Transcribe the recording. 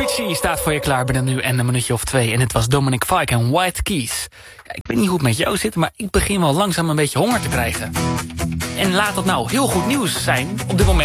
Avicii staat voor je klaar binnen nu en een minuutje of 2. En het was Dominic Fike en White Keys. Ja, ik weet niet hoe het met jou zit, maar ik begin wel langzaam een beetje honger te krijgen. En laat dat nou heel goed nieuws zijn op dit moment.